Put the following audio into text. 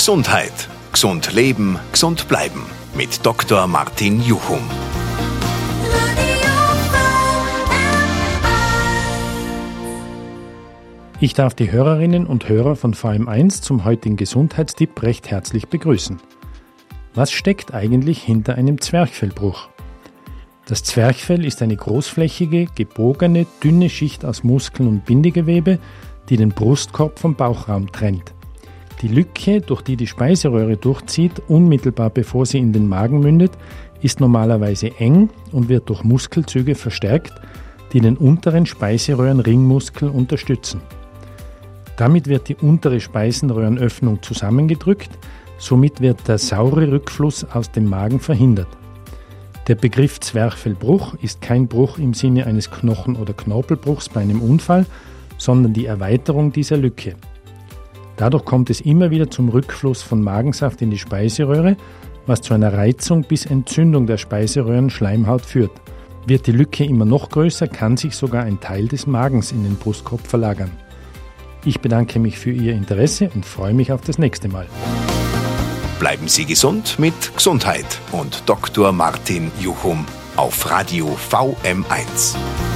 Gesundheit. Gesund leben, gesund bleiben. Mit Dr. Martin Juchum. Ich darf die Hörerinnen und Hörer von VM1 zum heutigen Gesundheitstipp recht herzlich begrüßen. Was steckt eigentlich hinter einem Zwerchfellbruch? Das Zwerchfell ist eine großflächige, gebogene, dünne Schicht aus Muskeln und Bindegewebe, die den Brustkorb vom Bauchraum trennt. Die Lücke, durch die die Speiseröhre durchzieht, unmittelbar bevor sie in den Magen mündet, ist normalerweise eng und wird durch Muskelzüge verstärkt, die den unteren Speiseröhrenringmuskel unterstützen. Damit wird die untere Speiseröhrenöffnung zusammengedrückt, somit wird der saure Rückfluss aus dem Magen verhindert. Der Begriff Zwerchfellbruch ist kein Bruch im Sinne eines Knochen- oder Knorpelbruchs bei einem Unfall, sondern die Erweiterung dieser Lücke. Dadurch kommt es immer wieder zum Rückfluss von Magensaft in die Speiseröhre, was zu einer Reizung bis Entzündung der Speiseröhrenschleimhaut führt. Wird die Lücke immer noch größer, kann sich sogar ein Teil des Magens in den Brustkorb verlagern. Ich bedanke mich für Ihr Interesse und freue mich auf das nächste Mal. Bleiben Sie gesund mit Gesundheit und Dr. Martin Juchum auf Radio VM1.